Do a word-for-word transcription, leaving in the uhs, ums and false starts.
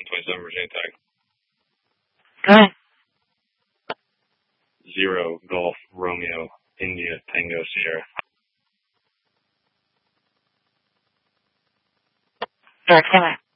twenty-seven Virginia Tech. Go ahead. Zero Golf Romeo India Tango Sierra. Direct, stand by.